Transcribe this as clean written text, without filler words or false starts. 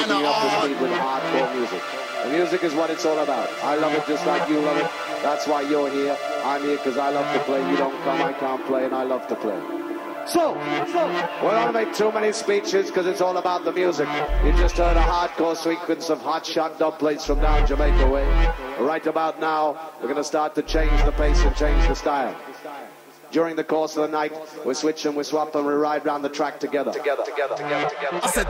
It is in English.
keeping you up to speed with hardcore music. The music is what it's all about. I love it just like you love it. That's why you're here. I'm here because I love to play. You don't come, I can't play, and I love to play. So, we're not going to make too many speeches because it's all about the music. You just heard a hardcore sequence of hot shot dub plates from down Jamaica way. Right about now, we're going to start to change the pace and change the style. During the course of the night, we switch and we swap and we ride round the track together. I said